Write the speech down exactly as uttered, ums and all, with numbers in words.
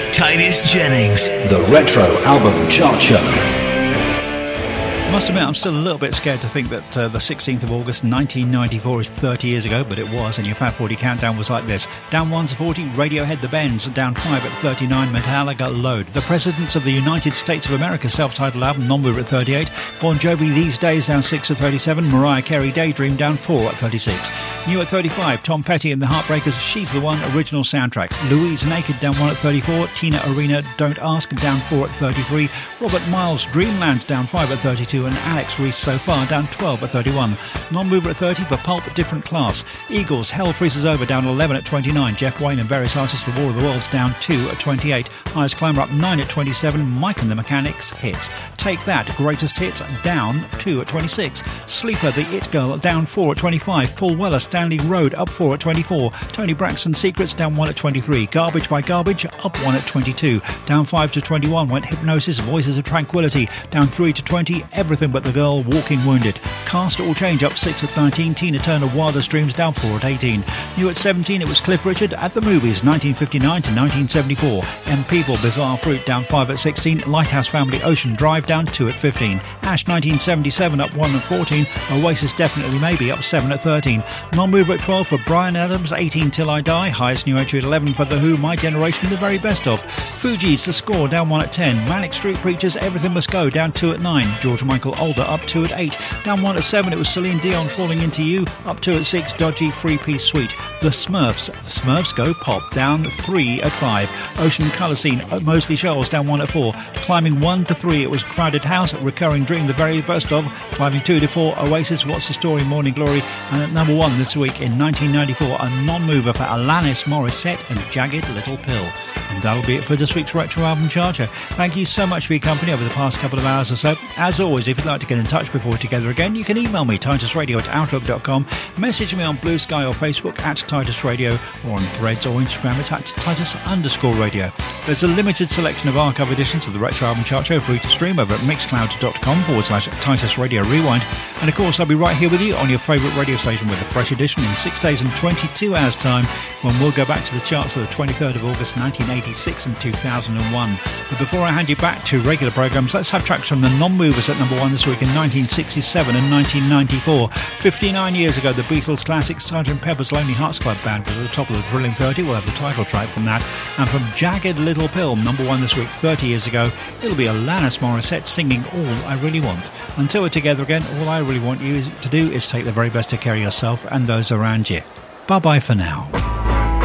Titus Jennings. The Retro Album Chart Show. I must admit, I'm still a little bit scared to think that uh, the sixteenth of August nineteen ninety-four is thirty years ago, but it was, and your Fat forty countdown was like this. Down one to forty, Radiohead The Bends. Down five at thirty-nine, Metallica Load. The Presidents of the United States of America self-titled album, Non-Mover at thirty-eight. Bon Jovi These Days down six at thirty-seven. Mariah Carey Daydream down four at thirty-six. New at thirty-five, Tom Petty and the Heartbreakers She's the One original soundtrack. Louise Naked down one at thirty-four. Tina Arena Don't Ask down four at thirty-three. Robert Miles Dreamland down five at thirty-two. And Alex Reese So Far down twelve at thirty-one. Non-Mover at thirty for Pulp, Different Class. Eagles Hell Freezes Over down eleven at twenty-nine. Jeff Wayne and various artists for War of the Worlds down two at twenty-eight. Highest Climber up nine at twenty-seven. Mike and the Mechanics Hits. Take That Greatest Hits down two at twenty-six. Sleeper The It Girl down four at twenty-five. Paul Weller Stanley Road up four at twenty-four. Tony Braxton Secrets down one at twenty-three. Garbage by Garbage up one at twenty-two. Down five to twenty-one went Hypnosis Voices of Tranquility. Down three to twenty Everything But the Girl Walking Wounded. Cast All Change up six at nineteen. Tina Turner Wildest Dreams down four at eighteen. New at seventeen it was Cliff Richard At the Movies nineteen fifty-nine to nineteen seventy-four. M People Bizarre Fruit down five at sixteen. Lighthouse Family Ocean Drive down two at fifteen. Ash nineteen seventy-seven up one at fourteen. Oasis Definitely Maybe up seven at thirteen. Non-Mover at twelve for Bryan Adams eighteen Till I Die. Highest new entry at eleven for The Who My Generation The Very Best Of. Fugees The Score down one at ten. Manic Street Preachers Everything Must Go down two at nine. George Michael Older up two at eight. Down one at seven it was Celine Dion Falling Into You. Up two at six Dodgy Three Piece Suite. The Smurfs The Smurfs Go Pop down three at five. Ocean Colour Scene Mosley Shoals down one at four. Climbing one to three it was Crowded House Recurring Dream The Very Best Of. Climbing two to four Oasis What's the Story Morning Glory. And at number one this week in nineteen ninety-four a non-mover for Alanis Morissette and Jagged Little Pill. And that'll be it for this week's Retro Album Charger. Thank you so much for your company over the past couple of hours or so. As always, if you'd like to get in touch before we're together again, you can email me, titusradio at outlook dot com, message me on Blue Sky or Facebook at Titus Radio, or on Threads or Instagram at Titus underscore radio. There's a limited selection of archive editions of the Retro Album Chart Show for you to stream over at mixcloud.com forward slash Titus Radio Rewind. And of course, I'll be right here with you on your favourite radio station with a fresh edition in six days and twenty-two hours time, when we'll go back to the charts for the twenty-third of August nineteen eighty-six and two thousand one. But before I hand you back to regular programmes, let's have tracks from the non-movers at number one this week in nineteen sixty-seven and nineteen ninety-four. fifty-nine years ago, the Beatles' classic Sergeant Pepper's Lonely Hearts Club Band was at the top of the Thrilling thirty. We'll have the title track from that. And from Jagged Little Pill, number one this week, thirty years ago, it'll be Alanis Morissette singing All I Really Want. Until we're together again, all I really want you to do is take the very best of care of yourself and those around you. Bye-bye for now.